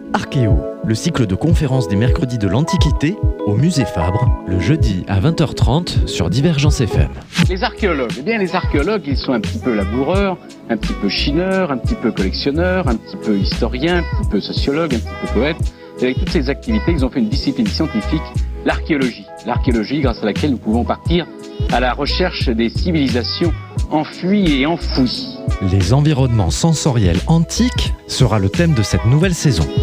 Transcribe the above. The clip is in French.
Archéo, le cycle de conférences des mercredis de l'Antiquité au Musée Fabre, le jeudi à 20h30 sur Divergence FM. Les archéologues, ils sont un petit peu laboureurs, un petit peu chineurs, un petit peu collectionneurs, un petit peu historiens, un petit peu sociologues, un petit peu poètes. Et avec toutes ces activités, ils ont fait une discipline scientifique, l'archéologie. L'archéologie grâce à laquelle nous pouvons partir à la recherche des civilisations enfuies et enfouies. Les environnements sensoriels antiques sera le thème de cette nouvelle saison.